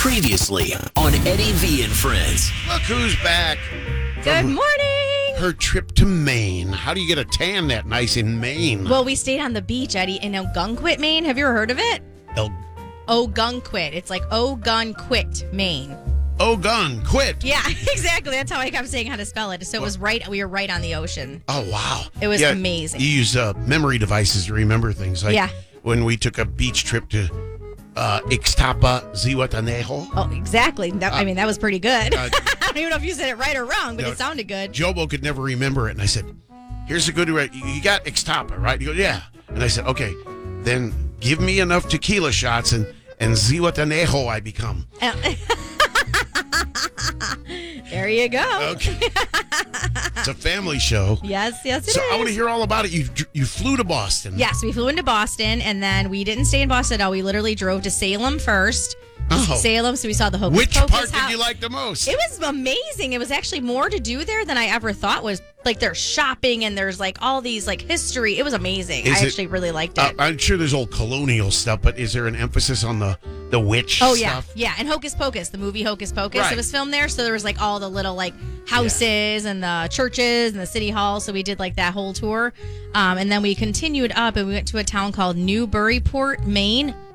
Previously on Eddie V and Friends. Look who's back. Good morning. Her trip to Maine. How do you get a tan that nice in Maine? Well, we stayed on the beach, Eddie, in Ogunquit, Maine. Have you ever heard of it? Ogunquit. It's like Ogunquit, Maine. Ogun, quit. Yeah, exactly. That's how I kept saying how to spell it. So it was right. We were right on the ocean. Oh, wow. It was amazing. You use memory devices to remember things. Like when we took a beach trip to Ixtapa, Zihuatanejo. Oh, exactly. That was pretty good. I don't even know if you said it right or wrong, but it sounded good. Jobo could never remember it. And I said, here's a good way. You got Ixtapa, right? He goes, yeah. And I said, okay, then give me enough tequila shots and Zihuatanejo I become. There you go. Okay. It's a family show. Yes, it is. So I want to hear all about it. You flew to Boston. Yes, we flew into Boston, and then we didn't stay in Boston at all. We literally drove to Salem first. Oh. Salem, so we saw the Hocus Which Pocus part house. did you like the most? It was amazing. It was actually more to do there than I ever thought was. Like, there's shopping and there's like all these like history. It was amazing. I actually really liked it. I'm sure there's old colonial stuff, but is there an emphasis on the witch stuff? Yeah. And Hocus Pocus, the movie Hocus Pocus, Right. it was filmed there. So there was like all the little like houses and the churches and the city hall. So we did like that whole tour. And then we continued up and we went to a town called Newburyport, Maine.